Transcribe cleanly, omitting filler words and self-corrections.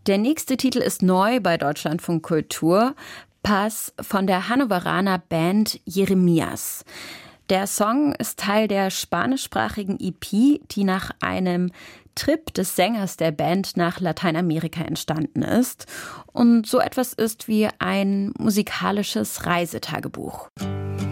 Der nächste Titel ist neu bei Deutschlandfunk Kultur. Pass von der Hannoveraner Band Jeremias. Der Song ist Teil der spanischsprachigen EP, die nach einem Trip des Sängers der Band nach Lateinamerika entstanden ist. Und so etwas ist wie ein musikalisches Reisetagebuch.